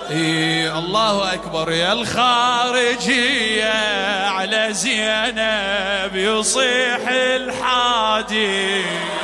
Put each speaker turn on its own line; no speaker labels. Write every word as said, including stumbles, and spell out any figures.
اي الله اكبر يا الخارجية على زينب يصيح الحادي.